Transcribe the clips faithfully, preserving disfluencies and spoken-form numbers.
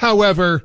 However,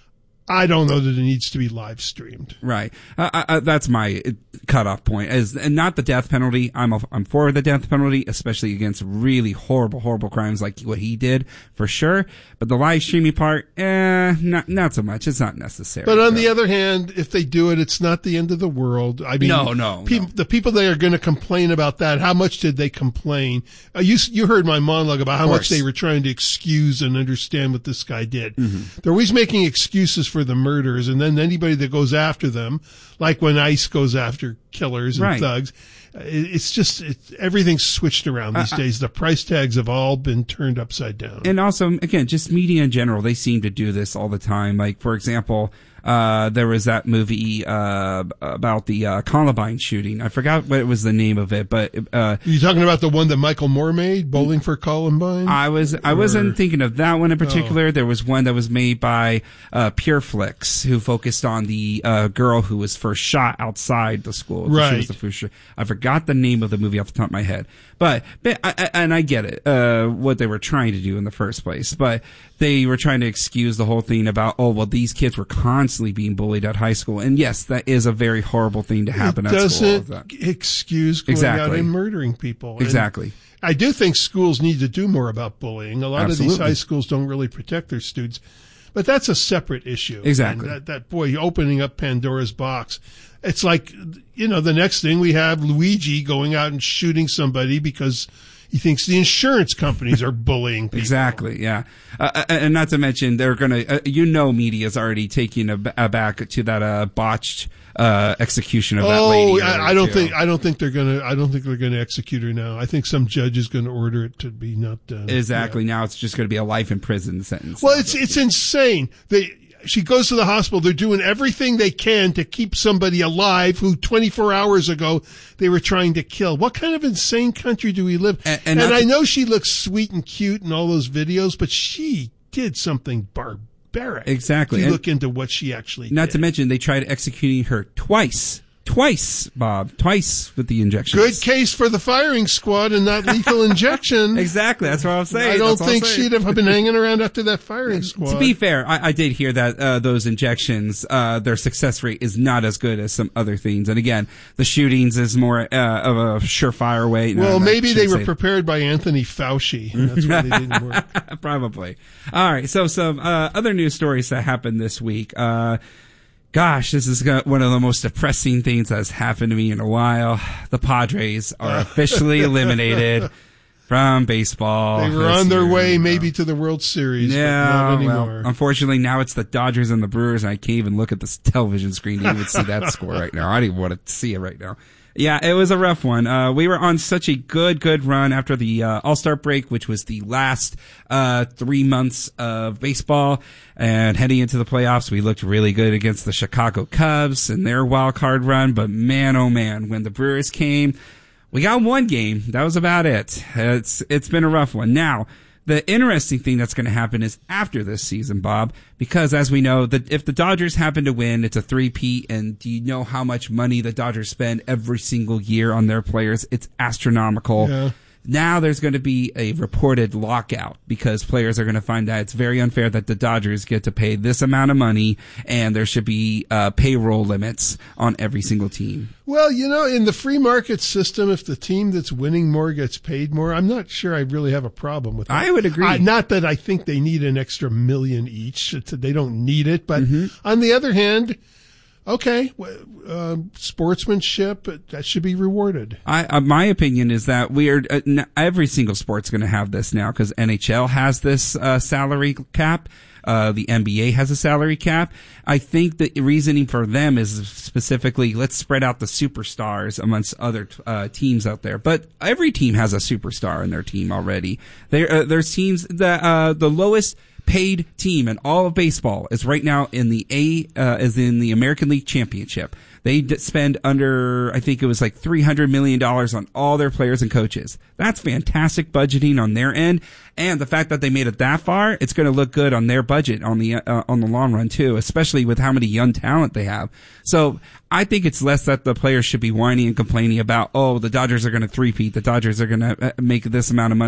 I don't know that it needs to be live streamed. Right. Uh, uh, that's my cutoff point. Is and not the death penalty. I'm a, I'm for the death penalty, especially against really horrible, horrible crimes like what he did, for sure. But the live streaming part, eh, not not so much. It's not necessary. But on so. the other hand, if they do it, it's not the end of the world. I mean, no, no, pe- no. The people that are going to complain about that, how much did they complain? Uh, you you heard my monologue about how much they were trying to excuse and understand what this guy did. Mm-hmm. They're always making excuses for the murders, and then anybody that goes after them, like when ICE goes after killers and right. thugs, it's just it's, everything's switched around these uh, days. The price tags have all been turned upside down. And also, again, just media in general, they seem to do this all the time. Like, for example, uh, there was that movie uh, about the uh, Columbine shooting. I forgot what was the name of it, but uh, are you talking about the one that Michael Moore made, Bowling for Columbine? I was I or, wasn't thinking of that one in particular. Oh. There was one that was made by uh, Pureflix, who focused on the uh, girl who was first shot outside the school. Right. She was the first shot. I forgot the name of the movie off the top of my head, but, but I, I, and I get it, uh, what they were trying to do in the first place, but they were trying to excuse the whole thing about, oh, well, these kids were constantly being bullied at high school. And yes, that is a very horrible thing to happen it at school. It doesn't excuse going exactly. out and murdering people. Exactly. And I do think schools need to do more about bullying. A lot Absolutely. of these high schools don't really protect their students, but that's a separate issue. Exactly. And that, that boy opening up Pandora's box. It's like, you know, the next thing we have Luigi going out and shooting somebody because he thinks the insurance companies are bullying people. Exactly, yeah. Uh, and not to mention, they're going to, uh, you know, media's already taking a, a back to that uh, botched uh, execution of that oh, lady. Oh, I, I don't too. think I don't think they're going to I don't think they're going to execute her now. I think some judge is going to order it to be not done. Exactly. Yeah. Now it's just going to be a life in prison sentence. Well, it's it's insane. They She goes to the hospital. They're doing everything they can to keep somebody alive who twenty-four hours ago they were trying to kill. What kind of insane country do we live? And, and, and I know she looks sweet and cute in all those videos, but she did something barbaric. Exactly. If you and look into what she actually not did. to mention they tried executing her twice. Twice, Bob. Twice with the injections. Good case for the firing squad and not lethal injection. Exactly. That's what I'm saying. I don't That's think she'd have been hanging around after that firing squad. To be fair, I, I did hear that uh, those injections, uh, their success rate is not as good as some other things. And again, the shootings is more uh, of a surefire way. No, well, no, maybe they were say. prepared by Anthony Fauci. And that's why they didn't work. Probably. All right. So some uh, other news stories that happened this week. Uh, Gosh, this is one of the most depressing things that's happened to me in a while. The Padres are officially eliminated from baseball. They were on their way maybe to the World Series, yeah, but not anymore. Well, unfortunately, now it's the Dodgers and the Brewers, and I can't even look at this television screen to even see that score right now. I don't even want to see it right now. Yeah, it was a rough one. Uh, we were on such a good, good run after the uh, All-Star break, which was the last uh, three months of baseball. And heading into the playoffs, we looked really good against the Chicago Cubs and their wild card run. But man, oh man, when the Brewers came, we got one game. That was about it. It's It's been a rough one. Now, the interesting thing that's going to happen is after this season, Bob, because as we know, that if the Dodgers happen to win, it's a three-peat, and do you know how much money the Dodgers spend every single year on their players? It's astronomical. Yeah. Now there's going to be a reported lockout because players are going to find that it's very unfair that the Dodgers get to pay this amount of money, and there should be uh, payroll limits on every single team. Well, you know, in the free market system, if the team that's winning more gets paid more, I'm not sure I really have a problem with that. I would agree. I, not that I think they need an extra million each. It's, they don't need it. But mm-hmm. on the other hand, okay, uh, sportsmanship, that should be rewarded. I, uh, my opinion is that we are, uh, n- every single sport's going to have this now because N H L has this uh, salary cap. Uh, the N B A has a salary cap. I think the reasoning for them is specifically, let's spread out the superstars amongst other uh, teams out there. But every team has a superstar in their team already. There, uh, there's teams that, uh, the lowest paid team in all of baseball is right now in the A, uh, is in the American League Championship. They d- spend under, I think it was like three hundred million dollars on all their players and coaches. That's fantastic budgeting on their end. And the fact that they made it that far, it's going to look good on their budget on the, uh, on the long run too, especially with how many young talent they have. So I think it's less that the players should be whining and complaining about, oh, the Dodgers are going to three-peat, the Dodgers are going to make this amount of money.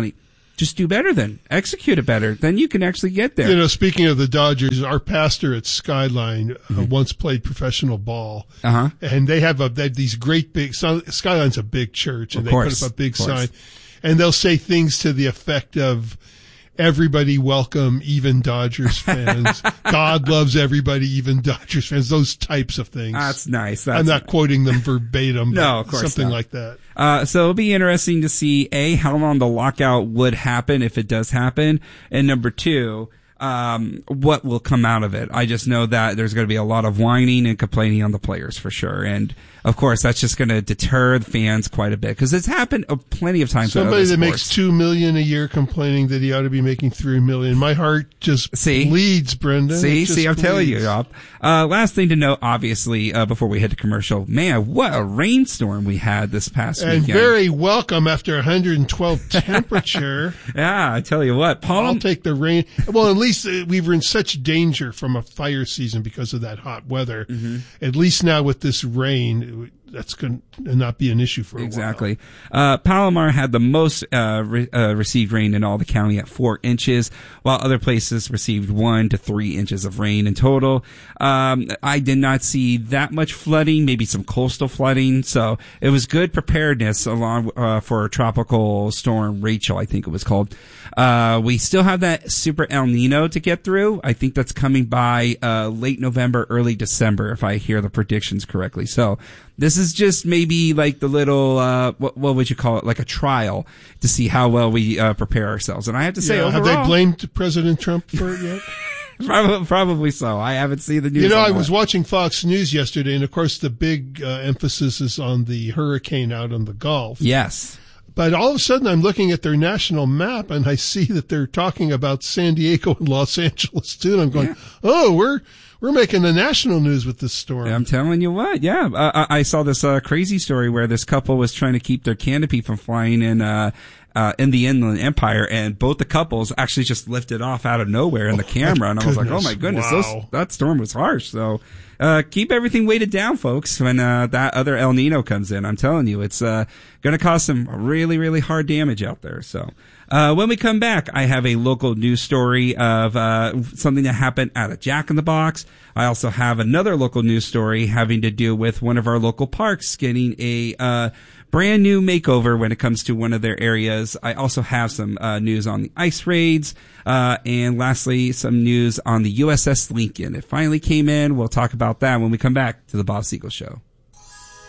just do better then. Execute it better. Then you can actually get there. You know, speaking of the Dodgers, our pastor at Skyline mm-hmm. uh, once played professional ball. Uh-huh. And they have, a, they have these great big, Skyline's a big church, and of they course, put up a big sign. And they'll say things to the effect of, everybody welcome, even Dodgers fans. God loves everybody, even Dodgers fans. Those types of things. That's nice. That's I'm not nice. quoting them verbatim. No, of course something not. like that. Uh, so it'll be interesting to see, A, how long the lockout would happen if it does happen, and number two, um, what will come out of it. I just know that there's going to be a lot of whining and complaining on the players for sure. And of course, that's just going to deter the fans quite a bit because it's happened uh, plenty of times. Somebody that sports. makes two million a year complaining that he ought to be making three million. My heart just see? bleeds, Brendan. See, see, I'm bleeds. telling you, Rob. Uh, last thing to note, obviously, uh, before we head to commercial, man, what a rainstorm we had this past and weekend. And very welcome after one hundred twelve temperature. Yeah, I tell you what, Paul. I'll take the rain. Well, at least uh, we were in such danger from a fire season because of that hot weather. Mm-hmm. At least now with this rain, that's going to not be an issue for a exactly. while. Uh, Palomar had the most uh, re- uh, received rain in all the county at four inches, while other places received one to three inches of rain in total. Um, I did not see that much flooding, maybe some coastal flooding, so it was good preparedness along uh, for Tropical Storm Rachel, I think it was called. Uh, we still have that Super El Nino to get through. I think that's coming by uh, late November, early December, if I hear the predictions correctly. So this is just maybe like the little, uh, what, what would you call it? Like a trial to see how well we uh, prepare ourselves. And I have to say, yeah, overall, have they blamed President Trump for it yet? Probably, probably so. I haven't seen the news. You know, I that. was watching Fox News yesterday, and of course the big uh, emphasis is on the hurricane out on the Gulf. Yes. But all of a sudden, I'm looking at their national map, and I see that they're talking about San Diego and Los Angeles too. And I'm going, yeah. "Oh, we're we're making the national news with this storm." I'm telling you what, yeah. Uh, I saw this uh, crazy story where this couple was trying to keep their canopy from flying in uh, uh, in the Inland Empire, and both the couples actually just lifted off out of nowhere in the oh, camera, and I was like, "Oh my goodness, wow. those, that storm was harsh." So. Uh, keep everything weighted down, folks, when, uh, that other El Nino comes in. I'm telling you, it's, uh, gonna cause some really, really hard damage out there. So, uh, when we come back, I have a local news story of, uh, something that happened at a Jack in the Box. I also have another local news story having to do with one of our local parks getting a, uh, brand new makeover when it comes to one of their areas. I also have some uh, news on the ice raids, uh, and lastly, some news on the U S S Lincoln. It finally came in. We'll talk about that when we come back to the Bob Siegel Show.